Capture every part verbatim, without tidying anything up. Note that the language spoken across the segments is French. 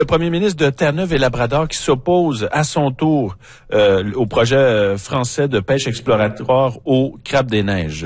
Le premier ministre de Terre-Neuve et Labrador qui s'oppose à son tour euh, au projet euh, français de pêche exploratoire au crabe des neiges.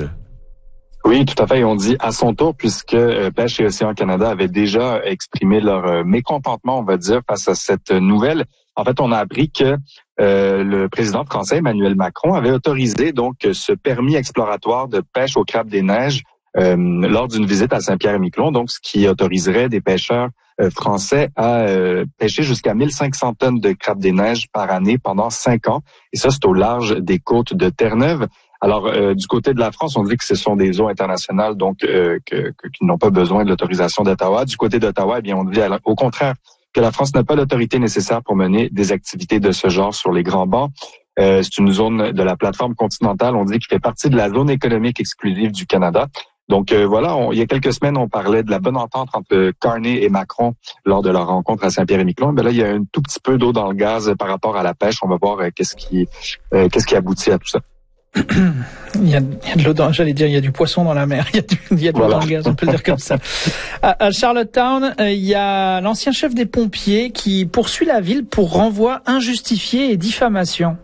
Oui, tout à fait. On dit à son tour puisque euh, Pêche et Océan Canada avaient déjà exprimé leur euh, mécontentement, on va dire, face à cette nouvelle. En fait, on a appris que euh, le président français Emmanuel Macron avait autorisé donc ce permis exploratoire de pêche au crabe des neiges euh, lors d'une visite à Saint-Pierre-et-Miquelon, donc ce qui autoriserait des pêcheurs euh, français à euh, pêcher jusqu'à mille cinq cents tonnes de crabe des neiges par année pendant cinq ans. Et ça, c'est au large des côtes de Terre-Neuve. Alors, euh, du côté de la France, on dit que ce sont des eaux internationales, donc euh, que, que, qui n'ont pas besoin de l'autorisation d'Ottawa. Du côté d'Ottawa, eh bien, on dit au contraire que la France n'a pas l'autorité nécessaire pour mener des activités de ce genre sur les grands bancs. Euh, c'est une zone de la plateforme continentale, on dit, qui fait partie de la zone économique exclusive du Canada. Donc euh, voilà, on, il y a quelques semaines, on parlait de la bonne entente entre Carney et Macron lors de leur rencontre à Saint-Pierre-et-Miquelon. Ben là, il y a un tout petit peu d'eau dans le gaz par rapport à la pêche. On va voir euh, qu'est-ce qui euh, qu'est-ce qui aboutit à tout ça. Il y a, il y a de l'eau dans, j'allais dire, il y a du poisson dans la mer, il y a, du, il y a de l'eau voilà. dans le gaz, on peut le dire comme ça. À, à Charlottetown, euh, il y a l'ancien chef des pompiers qui poursuit la ville pour renvoi injustifié et diffamation.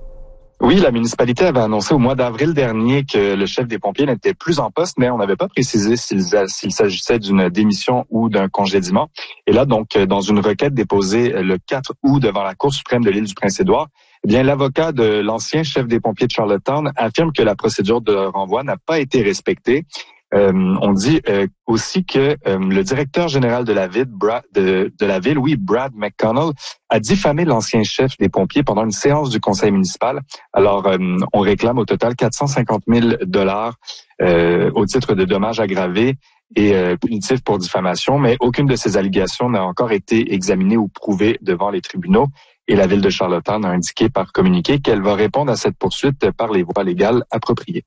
Oui, la municipalité avait annoncé au mois d'avril dernier que le chef des pompiers n'était plus en poste, mais on n'avait pas précisé s'il, s'il s'agissait d'une démission ou d'un congédiement. Et là, donc, dans une requête déposée le quatre août devant la Cour suprême de l'île du Prince-Édouard, eh bien, l'avocat de l'ancien chef des pompiers de Charlottetown affirme que la procédure de renvoi n'a pas été respectée. Euh, on dit euh, aussi que euh, le directeur général de la ville, Brad, de, de la ville, oui, Brad McConnell, a diffamé l'ancien chef des pompiers pendant une séance du conseil municipal. Alors, euh, on réclame au total quatre cent cinquante mille dollars euh, au titre de dommages aggravés et euh, punitifs pour diffamation, mais aucune de ces allégations n'a encore été examinée ou prouvée devant les tribunaux. Et la ville de Charlottetown a indiqué par communiqué qu'elle va répondre à cette poursuite par les voies légales appropriées.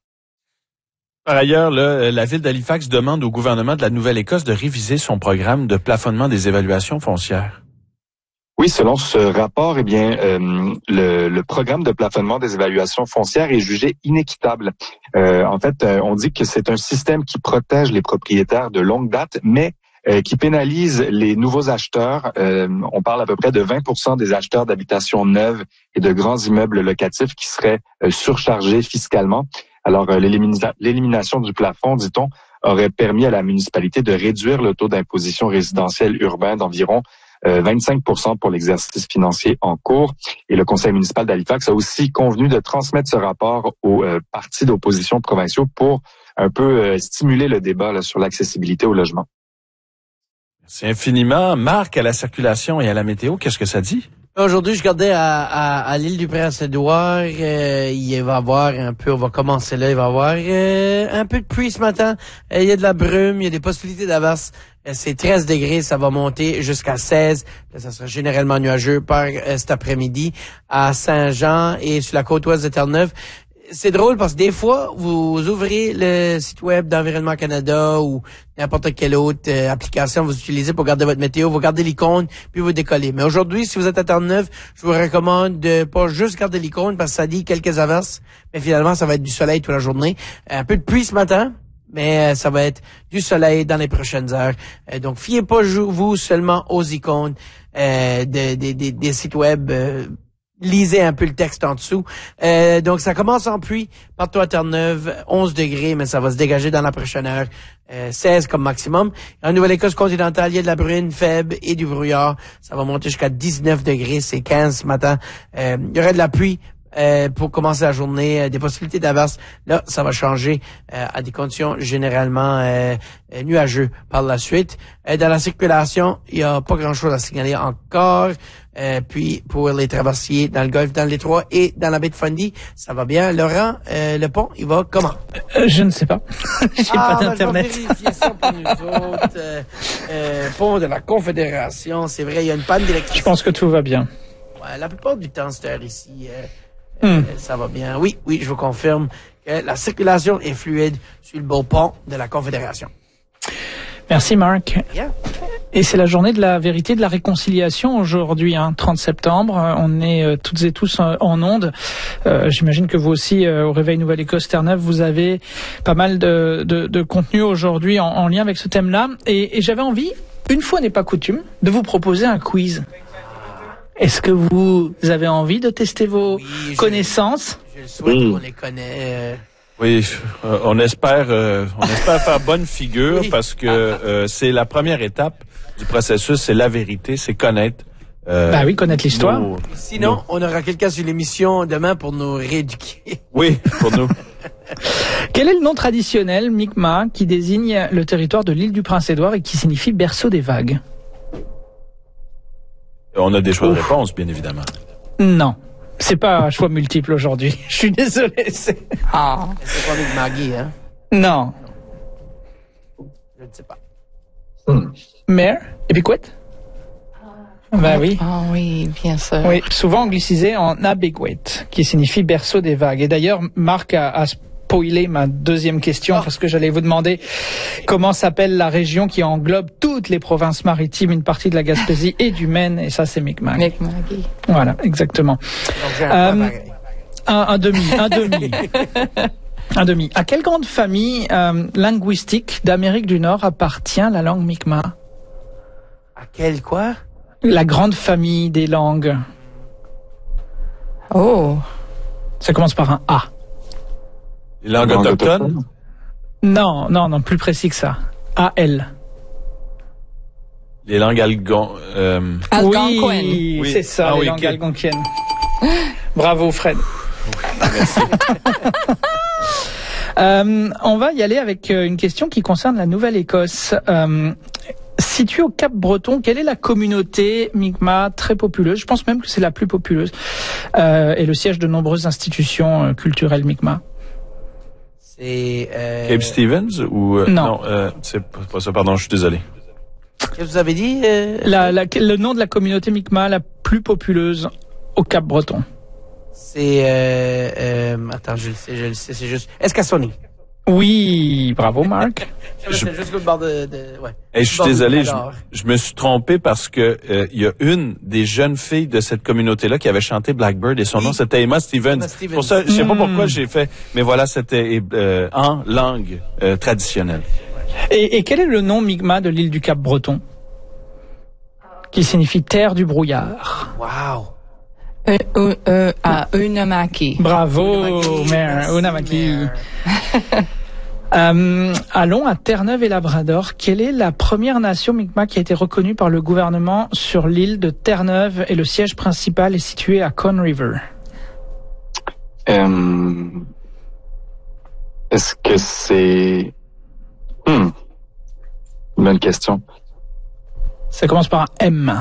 Par ailleurs, là, la ville d'Halifax demande au gouvernement de la Nouvelle-Écosse de réviser son programme de plafonnement des évaluations foncières. Oui, selon ce rapport, eh bien, euh, le, le programme de plafonnement des évaluations foncières est jugé inéquitable. Euh, en fait, euh, on dit que c'est un système qui protège les propriétaires de longue date, mais euh, qui pénalise les nouveaux acheteurs. Euh, on parle à peu près de vingt pour cent des acheteurs d'habitations neuves et de grands immeubles locatifs qui seraient euh, surchargés fiscalement. Alors, euh, l'élimina- l'élimination du plafond, dit-on, aurait permis à la municipalité de réduire le taux d'imposition résidentielle urbain d'environ euh, vingt-cinq pour cent pour l'exercice financier en cours. Et le conseil municipal d'Halifax a aussi convenu de transmettre ce rapport aux euh, partis d'opposition provinciaux pour un peu euh, stimuler le débat là, sur l'accessibilité au logement. Merci infiniment. Marc, à la circulation et à la météo, qu'est-ce que ça dit? Aujourd'hui, je regardais à, à, à l'île du Prince-Édouard, euh, il va y avoir un peu, on va commencer là, il va y avoir euh, un peu de pluie ce matin, euh, il y a de la brume, il y a des possibilités d'averse, euh, c'est treize degrés, ça va monter jusqu'à seize, là, ça sera généralement nuageux par euh, cet après-midi à Saint-Jean et sur la côte ouest de Terre-Neuve. C'est drôle parce que des fois, vous ouvrez le site web d'Environnement Canada ou n'importe quelle autre euh, application vous utilisez pour garder votre météo, vous gardez l'icône, puis vous décollez. Mais aujourd'hui, si vous êtes à Terre-Neuve, je vous recommande de pas juste garder l'icône parce que ça dit quelques averses, mais finalement, ça va être du soleil toute la journée. Un peu de pluie ce matin, mais euh, ça va être du soleil dans les prochaines heures. Euh, donc, fiez pas vous seulement aux icônes euh, de, de, de, des sites web euh, lisez un peu le texte en dessous. Euh, donc, ça commence en pluie partout à Terre-Neuve, onze degrés, mais ça va se dégager dans la prochaine heure, euh, seize comme maximum. En Nouvelle-Écosse continentale, il y a de la bruine faible et du brouillard. Ça va monter jusqu'à dix-neuf degrés, c'est quinze ce matin. Euh, il y aurait de la pluie euh, pour commencer la journée, euh, des possibilités d'averse. Là, ça va changer euh, à des conditions généralement euh, nuageux par la suite. Euh, dans la circulation, il n'y a pas grand-chose à signaler encore. Euh, puis pour les traversiers dans le golfe, dans le détroit et dans la baie de Fundy, ça va bien. Laurent, euh, le pont, il va comment? Euh, je ne sais pas. J'ai ah, pas d'internet. Ben, je vais vérifier ça pour nous autres. Euh, euh, pont de la Confédération, c'est vrai, il y a une panne d'électricité. Je pense que tout va bien. Ouais, la plupart du temps, cette heure ici, euh, hmm. euh, ça va bien. Oui, oui, je vous confirme que la circulation est fluide sur le beau pont de la Confédération. Merci Marc. Yeah. Et c'est la journée de la vérité et de la réconciliation aujourd'hui, hein, trente septembre. On est euh, toutes et tous en, en ondes. Euh, j'imagine que vous aussi, euh, au Réveil Nouvelle-Écosse Terre-Neuve, vous avez pas mal de, de, de contenu aujourd'hui en, en lien avec ce thème-là. Et, et j'avais envie une fois n'est pas coutume, de vous proposer un quiz. Est-ce que vous avez envie de tester vos oui, connaissances? Je, je le souhaite, oui. On les connaît. Euh... Oui, euh, on espère, euh, on espère faire bonne figure oui. parce que euh, c'est la première étape du processus, c'est la vérité, c'est connaître. Euh, bah oui, connaître l'histoire. Nos, Sinon, nos... on aura quelqu'un sur l'émission demain pour nous rééduquer. Oui, pour nous. Quel est le nom traditionnel Mi'kmaq qui désigne le territoire de l'île du Prince-Édouard et qui signifie berceau des vagues? On a des choix Ouf. de réponse, bien évidemment. Non. C'est pas un choix multiple aujourd'hui. Je suis désolé. C'est ah. C'est pas Mi'kmaqi, hein? Non. Je ne sais pas. Hmm. Mare? Epiquet? Ah ben oui. Ah oui, bien sûr. Oui, souvent anglicisé en Abequet, qui signifie berceau des vagues. Et d'ailleurs, Marc a, a spoilé ma deuxième question, oh. parce que j'allais vous demander comment s'appelle la région qui englobe toutes les provinces maritimes, une partie de la Gaspésie et du Maine, et ça c'est Mi'kmaq. Mi'kmaqi. Voilà, exactement. Donc, un, euh, un, un demi, un demi. Un demi. À quelle grande famille euh, linguistique d'Amérique du Nord appartient la langue Mi'kmaq? À quelle quoi? La grande famille des langues. Oh. Ça commence par un A. Les langues autochtones? Non, non, non, plus précis que ça. A L. Les langues algon... Euh... Algonquiennes. Oui, oui, c'est ça, ah, les oui, langues okay. algonquiennes. Bravo, Fred. Merci. euh, on va y aller avec une question qui concerne la Nouvelle-Écosse. Euh, Située au Cap-Breton, quelle est la communauté Mi'kmaq très populeuse? Je pense même que c'est la plus populeuse euh, et le siège de nombreuses institutions euh, culturelles Mi'kmaq. C'est euh... Cape Stevens ou euh, non, non euh, c'est pas ça. Pardon, je suis désolé. Qu'est-ce que vous avez dit euh... la, la, Le nom de la communauté Mi'kmaq la plus populeuse au Cap-Breton. C'est euh, euh, attends, je le sais, je le sais, c'est juste Eskasoni. Oui, bravo Marc. je... C'est juste le bord de, de ouais. Et je suis désolé, je, je me suis trompé parce que il euh, y a une des jeunes filles de cette communauté-là qui avait chanté Blackbird et son oui. nom c'était Emma Stevens. Emma Stevens. Pour ça, je sais pas pourquoi j'ai fait, mais voilà, c'était euh, en langue euh, traditionnelle. Et, et quel est le nom Mi'kmaq de l'île du Cap-Breton, qui signifie terre du brouillard? Wow. Euh, euh, euh, ah, Unamaki. Bravo, Mare. Unamaki. euh, allons à Terre-Neuve-et-Labrador. Quelle est la première nation Mi'kmaq qui a été reconnue par le gouvernement sur l'île de Terre-Neuve et le siège principal est situé à Conne River? Euh, est-ce que c'est... Hmm. Bonne question. Ça commence par un M.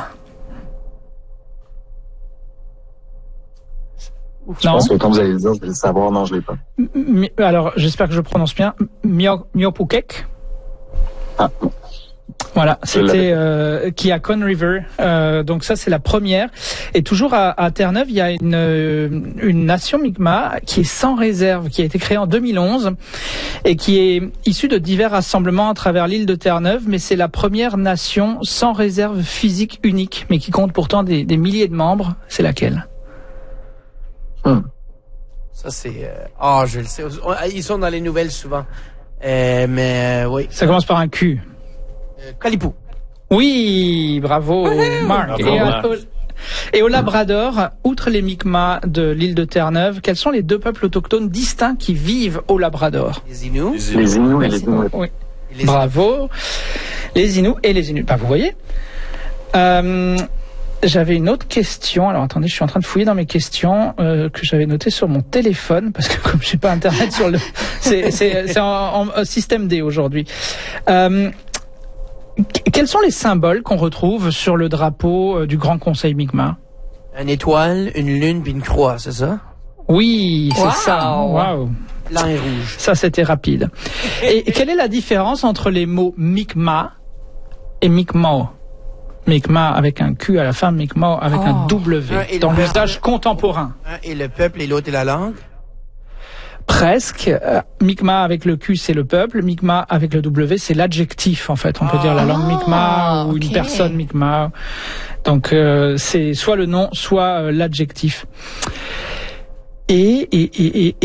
Je non. pense que quand vous allez le dire, je vais le savoir. Non, je l'ai pas. Mi- Alors, j'espère que je prononce bien. Miopukek. Ah. Voilà, c'était euh, qui est à Conne River. Euh, donc ça, c'est la première. Et toujours à, à Terre-Neuve, il y a une, une nation Mi'kmaq qui est sans réserve, qui a été créée en deux mille onze et qui est issue de divers rassemblements à travers l'île de Terre-Neuve. Mais c'est la première nation sans réserve physique unique, mais qui compte pourtant des, des milliers de membres. C'est laquelle? Hmm. Ça, c'est... Ah, euh, oh, je le sais. Ils sont dans les nouvelles souvent. Euh, mais euh, oui. Ça commence par un Q. Euh, Kalipou. Oui, bravo, Marc. Bravo, et, Marc. Au, et au Labrador, outre les Mi'kmaq de l'île de Terre-Neuve, quels sont les deux peuples autochtones distincts qui vivent au Labrador? Les Inuits. Les Inuits et les Inuits. Oui. Les bravo. Les Inuits et les Inuits. Bah, vous voyez. Euh, J'avais une autre question. Alors attendez, je suis en train de fouiller dans mes questions euh, que j'avais notées sur mon téléphone parce que comme j'ai pas internet sur le, c'est c'est c'est en, en système D aujourd'hui. Euh, quels sont les symboles qu'on retrouve sur le drapeau euh, du Grand Conseil Mi'kmaq? Une étoile, une lune puis une croix, c'est ça? Oui, c'est wow. ça. Waouh. Blanc et rouge. Ça c'était rapide. Et quelle est la différence entre les mots Mi'kmaq et Mi'kmaq? Mi'kmaq avec un Q à la fin, Mi'kmaq avec oh. un W dans l'usage contemporain. Un et le peuple et l'autre est la langue? Presque. Euh, Mi'kmaq avec le Q, c'est le peuple. Mi'kmaq avec le W, c'est l'adjectif, en fait. On peut oh. dire la langue Mi'kmaq ou okay. une personne Mi'kmaq. Donc, euh, c'est soit le nom, soit euh, l'adjectif. Et, et, et, et, et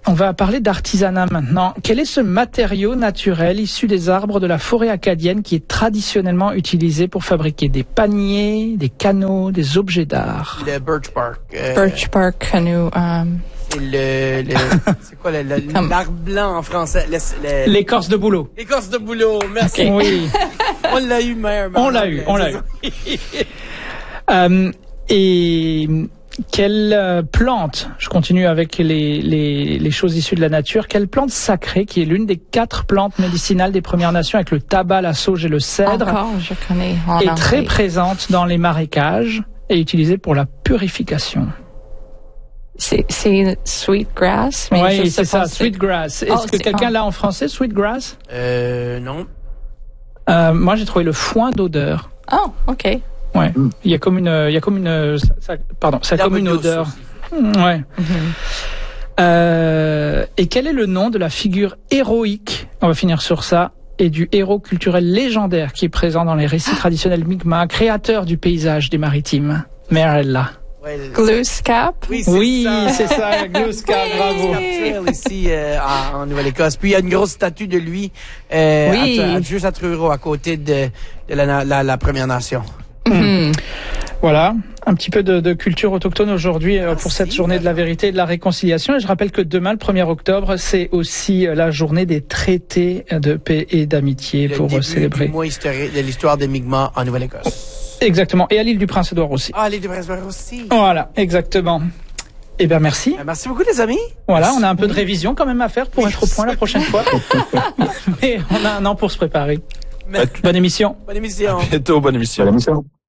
on va parler d'artisanat maintenant. Quel est ce matériau naturel issu des arbres de la forêt acadienne qui est traditionnellement utilisé pour fabriquer des paniers, des canaux, des objets d'art? Le birch bark. Euh, Birch bark canoe. Um, c'est le, le c'est quoi le, le, Comme- l'arbre blanc en français? Le, le- L'écorce de bouleau. L'écorce de bouleau, merci. Oui, On l'a eu, mère. on l'a eu, on l'a eu. Euh, et quelle euh, plante, je continue avec les, les, les choses issues de la nature, quelle plante sacrée, qui est l'une des quatre plantes médicinales des Premières Nations avec le tabac, la sauge et le cèdre, encore, je connais en est anglais. très présente dans les marécages et utilisée pour la purification. C'est, c'est sweetgrass, mais je Oui, sais c'est ça, pas si- sweetgrass. Est-ce Oh, que c'est- quelqu'un oh. l'a en français, sweetgrass? Euh, non. Euh, moi, j'ai trouvé le foin d'odeur. Oh, ok. Ouais, il y a comme une, il y a comme une, ça, ça- pardon, ça a comme une L'herbe odeur. douce Mm, Ouais. Mhm. Euh, et quel est le nom de la figure héroïque, on va finir sur ça, et du héros culturel légendaire qui est présent dans les récits traditionnels Mi'kmaq, créateur du paysage des maritimes? Merella. Ouais, le- Glooskap. Oui, c'est Oui, ça. c'est ça, Glooskap, bravo. Capture ici euh, en, en Nouvelle-Écosse. Puis il y a une grosse statue de lui euh, Oui. à, à, juste à Truro, à côté de, de la, la, la Première Nation. Mhm. Voilà, un petit peu de, de culture autochtone aujourd'hui euh, pour Merci. cette journée de la vérité et de la réconciliation. Et je rappelle que demain, le premier octobre, c'est aussi euh, la journée des traités de paix et d'amitié Le pour début euh, célébrer. du mois historique de l'histoire des Mi'kmaq en Nouvelle-Écosse. Exactement. Et à l'île du Prince-Édouard aussi. Ah, les deux Princes aussi. Voilà, exactement. Eh bien, merci. Euh, Merci beaucoup, les amis. Voilà, on a un peu de révision quand même à faire pour être au point la prochaine fois. Mais on a un an pour se préparer. Merci. Bonne émission. Bonne émission. Bientôt, bonne émission. Bonne émission.